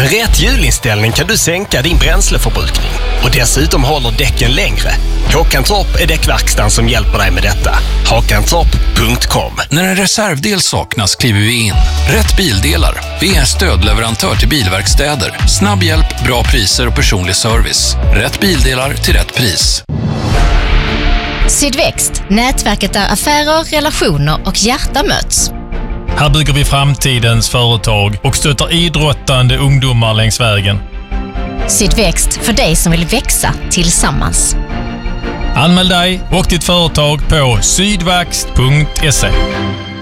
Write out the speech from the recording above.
Med rätt hjulinställning kan du sänka din bränsleförbrukning. Och dessutom håller däcken längre. Håkantorp är däckverkstan som hjälper dig med detta. Håkantorp.com. När en reservdel saknas kliver vi in. Rätt bildelar. Vi är stödleverantör till bilverkstäder. Snabb hjälp, bra priser och personlig service. Rätt bildelar till rätt pris. Sydväxt, nätverket där affärer, relationer och hjärta möts. Här bygger vi framtidens företag och stöttar idrottande ungdomar längs vägen. Sydväxt, för dig som vill växa tillsammans. Anmäl dig och ditt företag på sydvaxt.se.